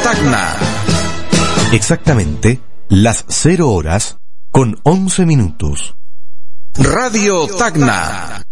Tacna. Exactamente las 0 horas con 11 minutos. Radio Tacna.